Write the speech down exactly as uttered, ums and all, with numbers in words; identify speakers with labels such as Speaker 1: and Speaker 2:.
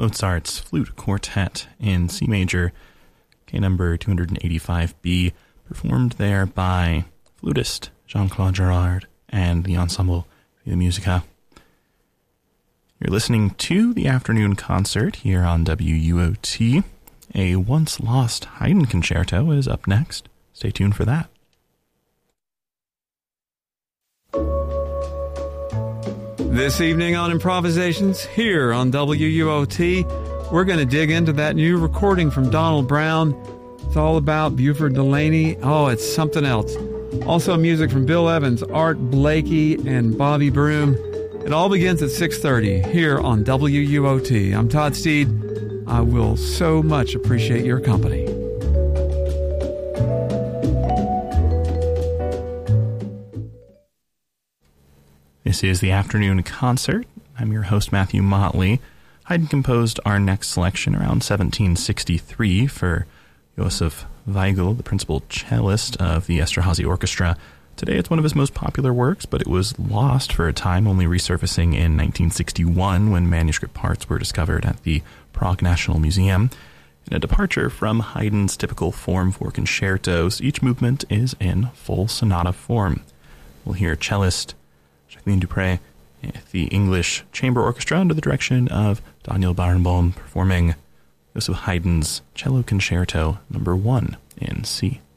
Speaker 1: Mozart's Flute Quartet in C major, K number two eighty-five B, performed there by flutist Jean-Claude Gerard and the Ensemble Via Musica. You're listening to the afternoon concert here on W U O T. A once-lost Haydn concerto is up next. Stay tuned for that.
Speaker 2: This evening on Improvisations here on W U O T, we're going to dig into that new recording from Donald Brown. It's all about Buford Delaney. Oh, it's something else. Also music from Bill Evans, Art Blakey, and Bobby Broom. It all begins at six thirty here on W U O T. I'm Todd Steed. I will so much appreciate your company.
Speaker 1: This is the afternoon concert. I'm your host, Matthew Motley. Haydn composed our next selection around seventeen sixty-three for Josef Weigl, the principal cellist of the Esterhazy Orchestra. Today it's one of his most popular works, but it was lost for a time, only resurfacing in nineteen sixty-one when manuscript parts were discovered at the Prague National Museum. In a departure from Haydn's typical form for concertos, each movement is in full sonata form. We'll hear cellist Jacqueline Dupre, the English Chamber Orchestra under the direction of Daniel Barenboim, performing Joseph Haydn's Cello Concerto number one in C.